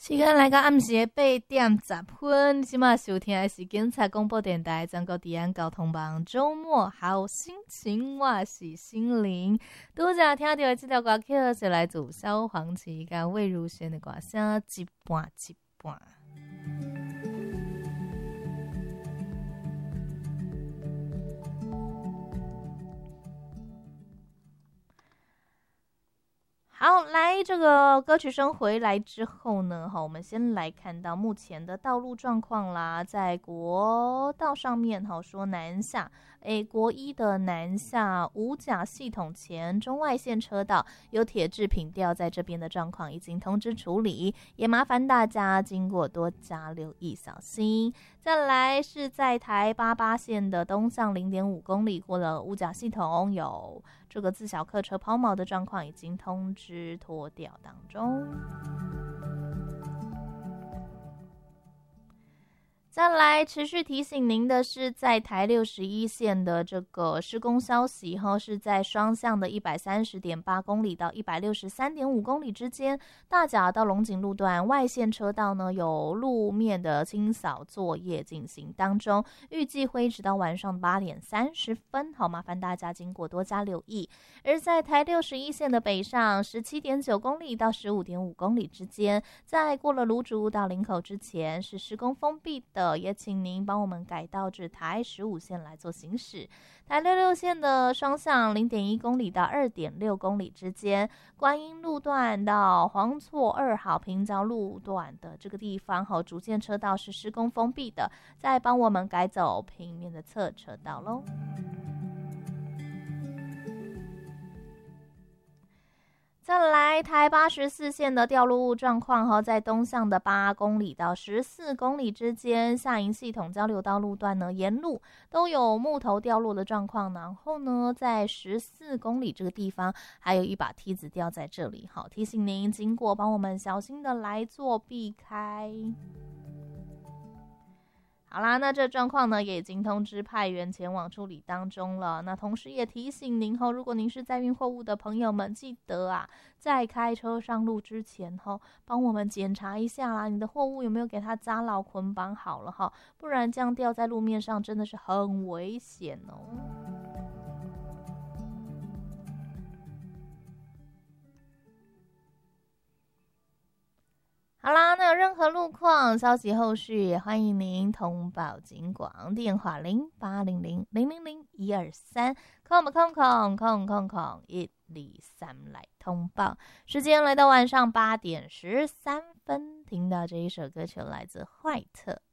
时间来到暗时的8:10，你即马收听的是警察广播电台全国治安交通网周末好心情，我是心灵。拄则听到的这条歌曲是来自萧煌奇甲魏如萱的歌声，一半一半。好，来这个歌曲声回来之后呢，我们先来看到目前的道路状况啦。在国道上面，说南下，国一的南下五甲系统前中外线车道有铁制品掉在这边的状况已经通知处理，也麻烦大家经过多加留意小心。再来是在台88线的东向0.5公里过了五甲系统，有这个自小客车抛锚的状况已经通知拖掉当中。再来持续提醒您的是，在台61线的这个施工消息是在双向的 130.8 公里到 163.5 公里之间，大甲到龙井路段外线车道呢有路面的清扫作业进行当中，预计会直到晚上8点30分，麻烦大家经过多加留意。而在台61线的北上 17.9 公里到 15.5 公里之间，在过了芦竹到林口之前是施工封闭的，也请您帮我们改道至台15线来做行驶。台66线的双向 0.1 公里到 2.6 公里之间，观音路段到黄厝2号平交路段的这个地方主线车道是施工封闭的，再帮我们改走平面的侧车道咯。再来台84线的掉落物状况在东向的8公里到14公里之间，下营系统交流道路段呢沿路都有木头掉落的状况，然后呢在14公里这个地方还有一把梯子掉在这里，提醒您经过帮我们小心的来做避开。好啦，那这状况呢也已经通知派员前往处理当中了。那同时也提醒您如果您是载运货物的朋友们，记得在开车上路之前帮我们检查一下啦，你的货物有没有给它扎牢捆绑好了不然这样掉在路面上真的是很危险哦。好啦，那有任何路况消息后续也欢迎您通报警广，电话0800000123，空123来通报。时间来到晚上8点13分，听到这一首歌曲来自坏特